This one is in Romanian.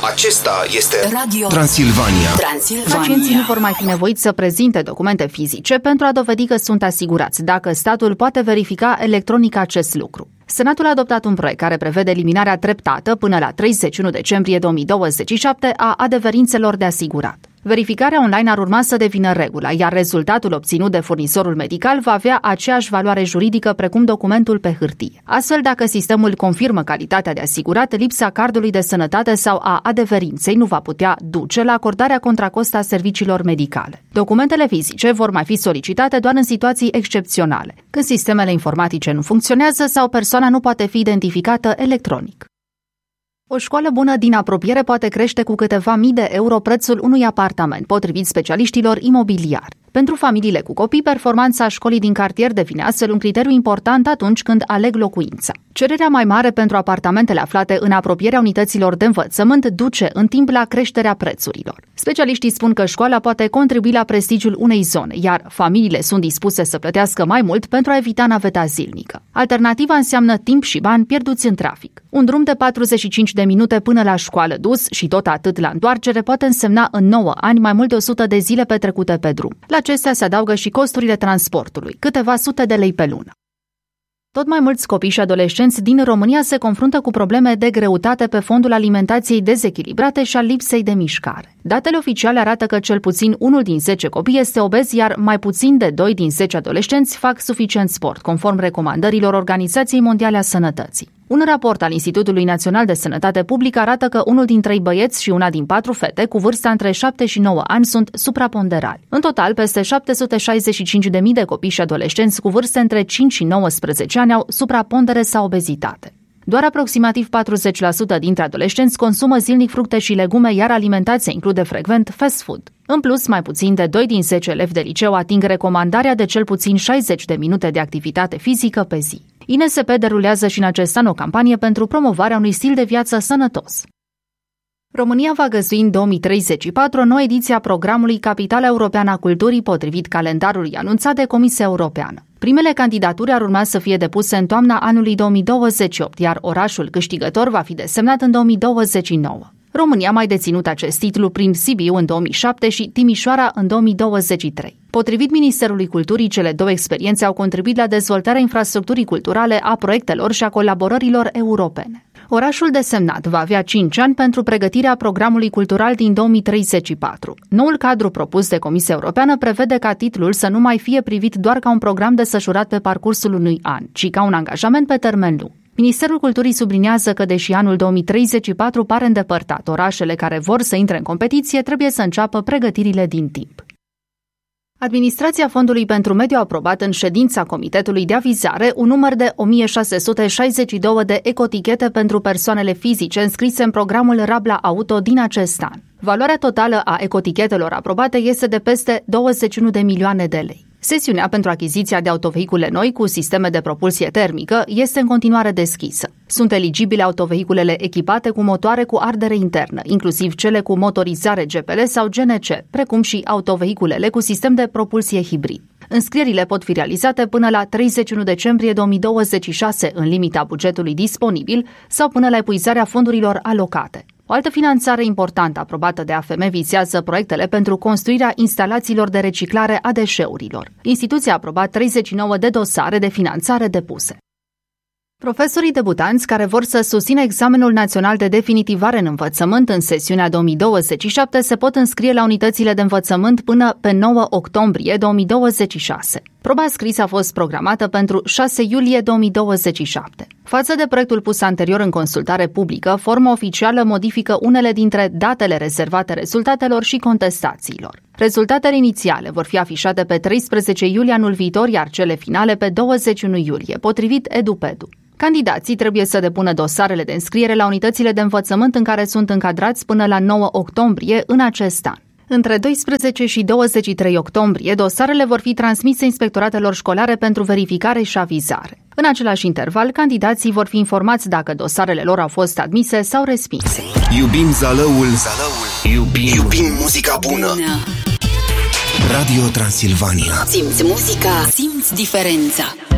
Acesta este Radio Transilvania. Pacienții nu vor mai fi nevoiți să prezinte documente fizice pentru a dovedi că sunt asigurați, dacă statul poate verifica electronic acest lucru. Senatul a adoptat un proiect care prevede eliminarea treptată până la 31 decembrie 2027 a adeverințelor de asigurat. Verificarea online ar urma să devină regula, iar rezultatul obținut de furnizorul medical va avea aceeași valoare juridică precum documentul pe hârtie. Astfel, dacă sistemul confirmă calitatea de asigurat, lipsa cardului de sănătate sau a adeverinței nu va putea duce la acordarea contracost a serviciilor medicale. Documentele fizice vor mai fi solicitate doar în situații excepționale, când sistemele informatice nu funcționează sau persoana nu poate fi identificată electronic. O școală bună din apropiere poate crește cu câteva mii de euro prețul unui apartament, potrivit specialiștilor imobiliari. Pentru familiile cu copii, performanța școlii din cartier devine astfel un criteriu important atunci când aleg locuința. Cererea mai mare pentru apartamentele aflate în apropierea unităților de învățământ duce în timp la creșterea prețurilor. Specialiștii spun că școala poate contribui la prestigiul unei zone, iar familiile sunt dispuse să plătească mai mult pentru a evita naveta zilnică. Alternativa înseamnă timp și bani pierduți în trafic. Un drum de 45 de minute până la școală dus și tot atât la întoarcere poate însemna în 9 ani mai mult de 100 de zile petrecute pe drum. La acestea se adaugă și costurile transportului, câteva sute de lei pe lună. Tot mai mulți copii și adolescenți din România se confruntă cu probleme de greutate pe fondul alimentației dezechilibrate și al lipsei de mișcare. Datele oficiale arată că cel puțin 1 din 10 copii este obez, iar mai puțin de 2 din 10 adolescenți fac suficient sport, conform recomandărilor Organizației Mondiale a Sănătății. Un raport al Institutului Național de Sănătate Publică arată că 1 din 3 băieți și 1 din 4 fete cu vârsta între 7 și 9 ani sunt supraponderali. În total, peste 765.000 de copii și adolescenți cu vârste între 5 și 19 ani au suprapondere sau obezitate. Doar aproximativ 40% dintre adolescenți consumă zilnic fructe și legume, iar alimentația include frecvent fast food. În plus, mai puțin de 2 din 10 elevi de liceu ating recomandarea de cel puțin 60 de minute de activitate fizică pe zi. INSP derulează și în acest an o campanie pentru promovarea unui stil de viață sănătos. România va găzdui în 2034 o nouă ediție a programului Capitala Europeană a Culturii, potrivit calendarului anunțat de Comisia Europeană. Primele candidaturi ar urma să fie depuse în toamna anului 2028, iar orașul câștigător va fi desemnat în 2029. România a mai deținut acest titlu prin Sibiu în 2007 și Timișoara în 2023. Potrivit Ministerului Culturii, cele două experiențe au contribuit la dezvoltarea infrastructurii culturale, a proiectelor și a colaborărilor europene. Orașul desemnat va avea 5 ani pentru pregătirea programului cultural din 2034. Noul cadru propus de Comisia Europeană prevede ca titlul să nu mai fie privit doar ca un program desfășurat pe parcursul unui an, ci ca un angajament pe termen lung. Ministerul Culturii subliniază că, deși anul 2034 pare îndepărtat, orașele care vor să intre în competiție trebuie să înceapă pregătirile din timp. Administrația Fondului pentru Mediu a aprobat în ședința Comitetului de Avizare un număr de 1662 de ecotichete pentru persoanele fizice înscrise în programul Rabla Auto din acest an. Valoarea totală a ecotichetelor aprobate este de peste 21 de milioane de lei. Sesiunea pentru achiziția de autovehicule noi cu sisteme de propulsie termică este în continuare deschisă. Sunt eligibile autovehiculele echipate cu motoare cu ardere internă, inclusiv cele cu motorizare GPL sau GNC, precum și autovehiculele cu sistem de propulsie hibrid. Înscrierile pot fi realizate până la 31 decembrie 2026 în limita bugetului disponibil sau până la epuizarea fondurilor alocate. O altă finanțare importantă aprobată de AFM vizează proiectele pentru construirea instalațiilor de reciclare a deșeurilor. Instituția a aprobat 39 de dosare de finanțare depuse. Profesorii debutanți care vor să susțină examenul național de definitivare în învățământ în sesiunea 2027 se pot înscrie la unitățile de învățământ până pe 9 octombrie 2026. Proba scrisă a fost programată pentru 6 iulie 2027. Față de proiectul pus anterior în consultare publică, forma oficială modifică unele dintre datele rezervate rezultatelor și contestațiilor. Rezultatele inițiale vor fi afișate pe 13 iulie anul viitor, iar cele finale pe 21 iulie, potrivit EduPedu. Candidații trebuie să depună dosarele de înscriere la unitățile de învățământ în care sunt încadrați până la 9 octombrie în acest an. Între 12 și 23 octombrie, dosarele vor fi transmise inspectoratelor școlare pentru verificare și avizare. În același interval, candidații vor fi informați dacă dosarele lor au fost admise sau respinse. Iubim Zalăul, iubim muzica bună. Radio Transilvania. Simți muzica, simți diferența.